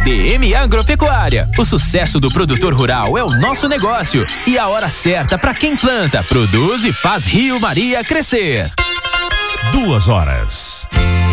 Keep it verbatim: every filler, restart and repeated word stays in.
D M Agropecuária. O sucesso do produtor rural é o nosso negócio e a hora certa para quem planta, produz e faz Rio Maria crescer. Duas horas.